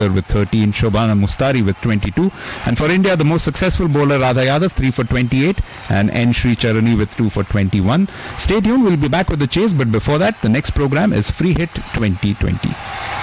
with 13, Shobhana Mustari with 22, and for India the most successful bowler Radha Yadav 3 for 28 and N. Sri Charani with 2 for 21. Stay tuned, we'll be back with the chase, but before that the next program is Free Hit 2020.